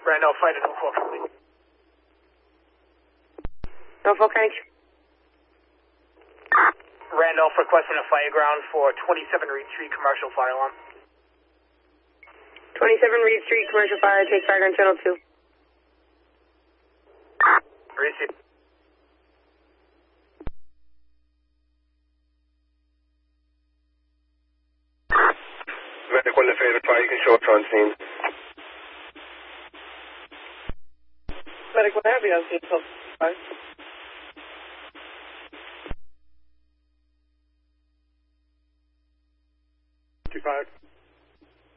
Randolph, flight to Norfolk. Norfolk, connection. Randolph requesting a fire ground for 27 Reed Street, commercial fire alarm. 27 Reed Street, commercial fire, take fire ground channel 2. Receive. Medic 1 to favorite fire, you can show up on scene. Medic 1 Heavy on scene, 12.